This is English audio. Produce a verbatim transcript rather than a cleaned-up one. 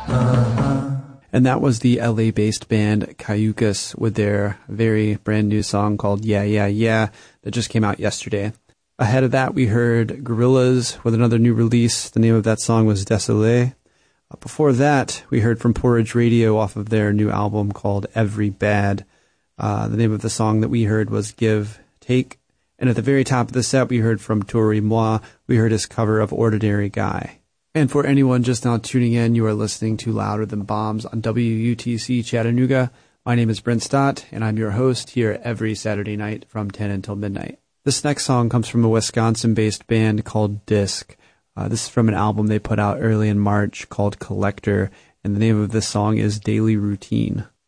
And that was the L A-based band Cayucas with their very brand new song called Yeah, Yeah, Yeah that just came out yesterday. Ahead of that, we heard Gorillaz with another new release. The name of that song was Désolé. Before that, we heard from Porridge Radio off of their new album called Every Bad. Uh, the name of the song that we heard was Give, Take. And at the very top of the set, we heard from Tori Moi. We heard his cover of Ordinary Guy. And for anyone just now tuning in, you are listening to Louder Than Bombs on W U T C Chattanooga. My name is Brent Stott, and I'm your host here every Saturday night from ten until midnight. This next song comes from a Wisconsin-based band called Disc. Uh, this is from an album they put out early in March called Collector, and the name of this song is Daily Routine.